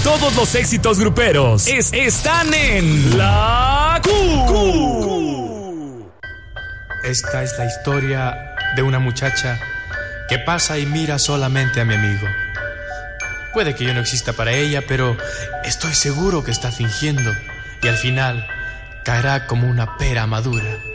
Todos los éxitos gruperos están en La Q. Esta es la historia de una muchacha que pasa y mira solamente a mi amigo. Puede que yo no exista para ella, pero estoy seguro que está fingiendo y al final caerá como una pera madura.